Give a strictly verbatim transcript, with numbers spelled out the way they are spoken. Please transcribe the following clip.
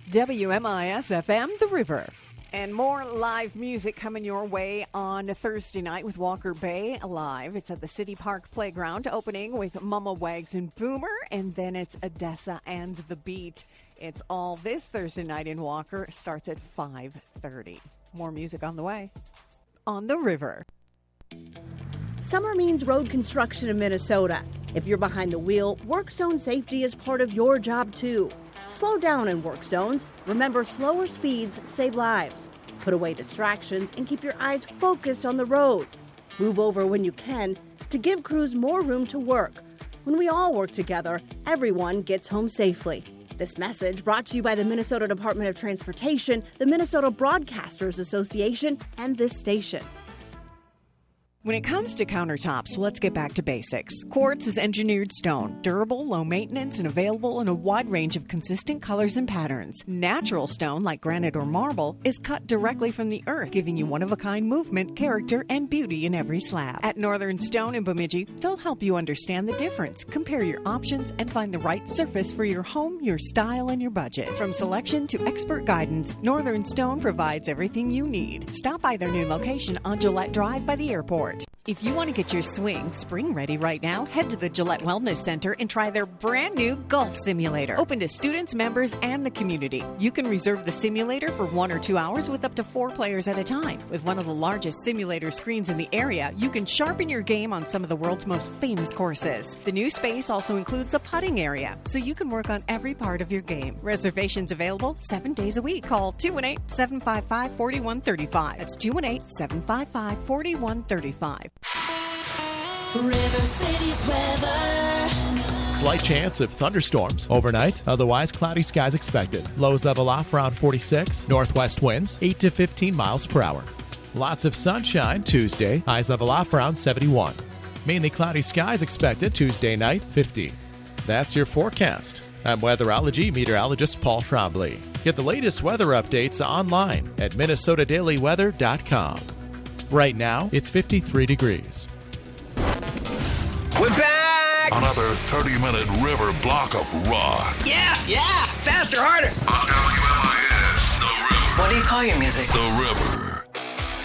W M I S F M, The River. And more live music coming your way on Thursday night with Walker Bay Live. It's at the City Park Playground, opening with Mama Wags and Boomer, and then it's Odessa and The Beat. It's all this Thursday night in Walker. Starts at five thirty. More music on the way on The River. Summer means road construction in Minnesota. If you're behind the wheel, work zone safety is part of your job too. Slow down in work zones. Remember, slower speeds save lives. Put away distractions and keep your eyes focused on the road. Move over when you can to give crews more room to work. When we all work together, everyone gets home safely. This message brought to you by the Minnesota Department of Transportation, the Minnesota Broadcasters Association, and this station. When it comes to countertops, let's get back to basics. Quartz is engineered stone, durable, low maintenance, and available in a wide range of consistent colors and patterns. Natural stone, like granite or marble, is cut directly from the earth, giving you one-of-a-kind movement, character, and beauty in every slab. At Northern Stone in Bemidji, they'll help you understand the difference, compare your options, and find the right surface for your home, your style, and your budget. From selection to expert guidance, Northern Stone provides everything you need. Stop by their new location on Gillette Drive by the airport. If you want to get your swing spring ready right now, head to the Gillette Wellness Center and try their brand new golf simulator. Open to students, members, and the community. You can reserve the simulator for one or two hours with up to four players at a time. With one of the largest simulator screens in the area, you can sharpen your game on some of the world's most famous courses. The new space also includes a putting area, so you can work on every part of your game. Reservations available seven days a week. Call two one eight, seven five five, four one three five. That's two one eight, seven five five, four one three five. River City's weather. Slight chance of thunderstorms overnight. Otherwise, cloudy skies expected. Lows level off around forty-six. Northwest winds, eight to fifteen miles per hour. Lots of sunshine Tuesday. Highs level off around seventy-one. Mainly cloudy skies expected Tuesday night, fifty. That's your forecast. I'm weatherology meteorologist Paul Trombley. Get the latest weather updates online at minnesota daily weather dot com. Right now, it's fifty-three degrees. We're back! Another thirty-minute river block of rock. Yeah, yeah! Faster, harder! On W M I S, The River. What do you call your music? The River.